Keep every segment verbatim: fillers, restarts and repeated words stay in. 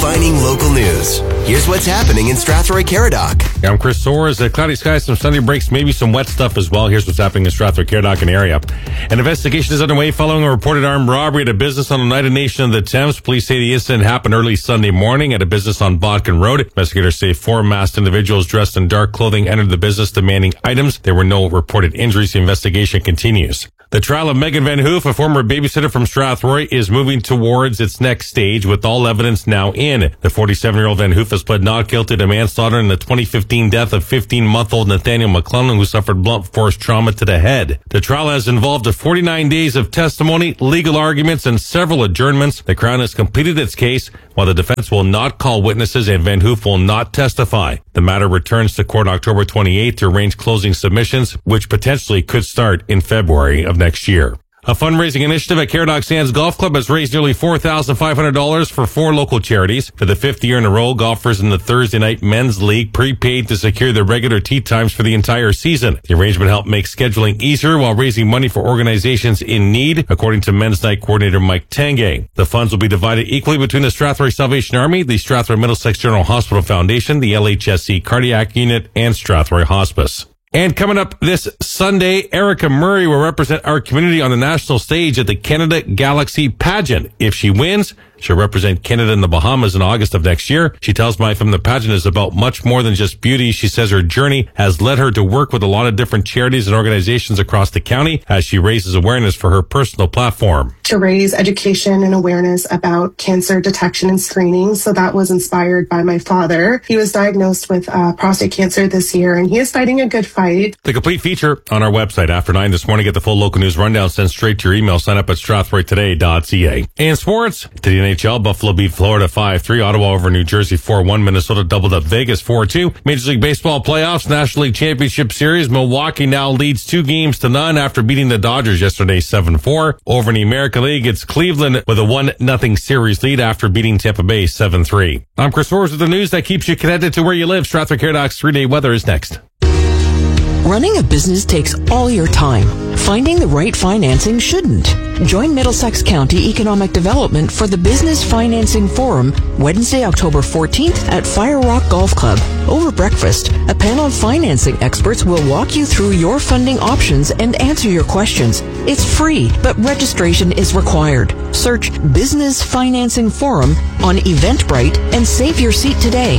Defining local news. Here's what's happening in Strathroy-Caradoc. I'm Chris Soares. Uh, cloudy skies, some sunny breaks, maybe some wet stuff as well. Here's what's happening in Strathroy-Caradoc and area. An investigation is underway following a reported armed robbery at a business on Oneida Nation of the Thames. Police say the incident happened early Sunday morning at a business on Botkin Road. Investigators say four masked individuals dressed in dark clothing entered the business demanding items. There were no reported injuries. The investigation continues. The trial of Megan Van Hoof, a former babysitter from Strathroy, is moving towards its next stage with all evidence now in. The forty-seven-year-old Van Hoof has pled not guilty to manslaughter in the twenty fifteen death of fifteen-month-old Nathaniel McClellan, who suffered blunt force trauma to the head. The trial has involved forty-nine days of testimony, legal arguments, and several adjournments. The Crown has completed its case, while the defense will not call witnesses and Van Hoof will not testify. The matter returns to court October twenty-eighth to arrange closing submissions, which potentially could start in February of next year. A fundraising initiative at Caradoc Sands Golf Club has raised nearly four thousand five hundred dollars for four local charities. For the fifth year in a row, golfers in the Thursday Night Men's League prepaid to secure their regular tee times for the entire season. The arrangement helped make scheduling easier while raising money for organizations in need, according to Men's Night coordinator Mike Tangay. The funds will be divided equally between the Strathroy Salvation Army, the Strathroy Middlesex General Hospital Foundation, the L H S C Cardiac Unit, and Strathroy Hospice. And coming up this Sunday, Erica Murray will represent our community on the national stage at the Canada Galaxy Pageant. If she wins, she'll represent Canada in the Bahamas in August of next year. She tells me from the pageant is about much more than just beauty. She says her journey has led her to work with a lot of different charities and organizations across the county as she raises awareness for her personal platform. To raise education and awareness about cancer detection and screening. So that was inspired by my father. He was diagnosed with uh, prostate cancer this year, and he is fighting a good fight. The complete feature on our website after nine this morning. Get the full local news rundown sent straight to your email. Sign up at strathroy today dot c a. In sports, to the N H L, Buffalo beat Florida five three. Ottawa over New Jersey four one. Minnesota doubled up Vegas four two. Major League Baseball playoffs, National League Championship Series. Milwaukee now leads two games to none after beating the Dodgers yesterday seven four. Over in the American League, it's Cleveland with a one nothing series lead after beating Tampa Bay seven three. I'm Chris Soares with the news that keeps you connected to where you live. Strathroy-Caradoc's three-day weather is next. Running a business takes all your time. Finding the right financing shouldn't. Join Middlesex County Economic Development for the Business Financing Forum Wednesday, October fourteenth at Fire Rock Golf Club. Over breakfast, a panel of financing experts will walk you through your funding options and answer your questions. It's free, but registration is required. Search Business Financing Forum on Eventbrite and save your seat today.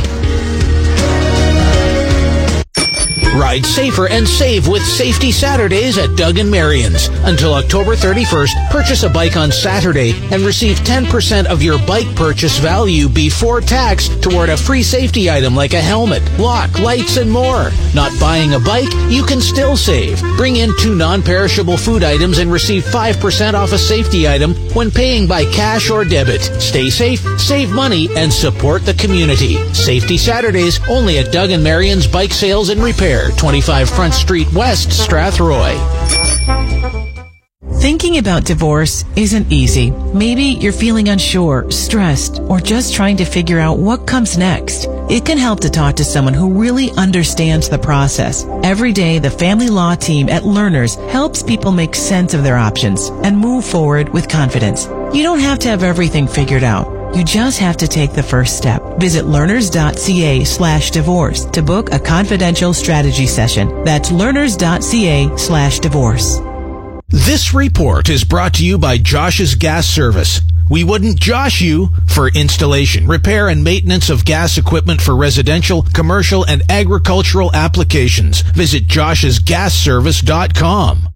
Ride safer and save with Safety Saturdays at Doug and Marion's. Until October thirty-first, purchase a bike on Saturday and receive ten percent of your bike purchase value before tax toward a free safety item like a helmet, lock, lights, and more. Not buying a bike? You can still save. Bring in two non-perishable food items and receive five percent off a safety item when paying by cash or debit. Stay safe, save money, and support the community. Safety Saturdays only at Doug and Marion's Bike Sales and Repair. twenty-five Front Street West, Strathroy. Thinking about divorce isn't easy. Maybe you're feeling unsure, stressed, or just trying to figure out what comes next. It can help to talk to someone who really understands the process. Every day, the family law team at Learners helps people make sense of their options and move forward with confidence. You don't have to have everything figured out. You just have to take the first step. Visit learners.ca slash divorce to book a confidential strategy session. That's learners.ca slash divorce. This report is brought to you by Josh's Gas Service. We wouldn't josh you for installation, repair, and maintenance of gas equipment for residential, commercial, and agricultural applications. Visit josh's gas service dot com.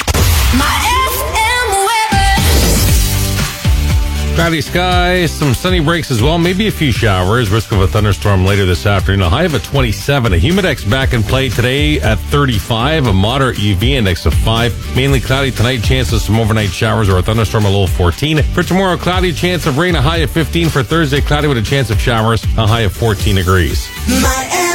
Cloudy skies, some sunny breaks as well, maybe a few showers, risk of a thunderstorm later this afternoon. A high of a twenty-seven. A Humidex back in play today at thirty-five. A moderate U V index of five. Mainly cloudy tonight, chance of some overnight showers or a thunderstorm, a low of fourteen. For tomorrow, cloudy, chance of rain, a high of fifteen. For Thursday, cloudy with a chance of showers, a high of fourteen degrees. My